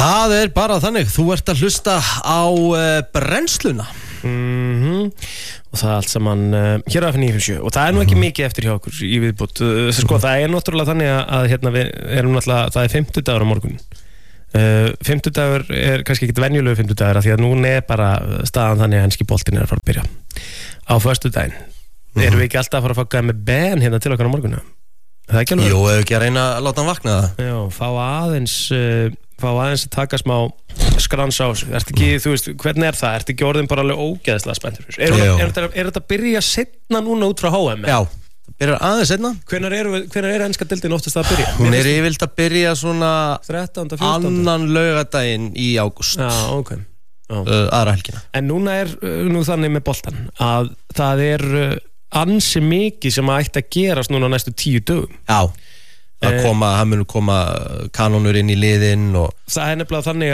Það bara þannig, þú ert að hlusta á brennsluna. Og það allt saman hér á F957 og það nú ekki mikið eftir hjá okkur í viðbót. Sko, það náttúrulega þannig að hérna við náttúrulega, það 50 dagur á morgun. 50 dagur kannski ekki venjulegu 50 dagur af því að núna bara staðan þannig að enski boltinn að fara að byrja á föstudaginn. Erum við ekki alltaf að fara að fá með Ben hérna til okkar á morgunu? Það ekki alveg? Jú, ef ekki að reyna að láta hann vakna það. Já, fá aðeins að taka smá skrans á þessu. Ertu ekki, þú veist, hvernig það? Ertu ekki orðin bara alveg ógeðslega spenntur? Er þetta að byrja setna núna út frá HM? Já, byrjar aðeins setna. Hvenær enska deildin oftast að byrja? Hún yfirleitt að byrja svona 13. 14. annan laugardaginn í ágúst. Já, ok. Aðra helgina. En núna nú þannig með boltan að það ansi mikið sem að ætti að gerast núna á næstu 10 dögum. Já, það mun koma kanónur inn í liðin og það nefnilega þannig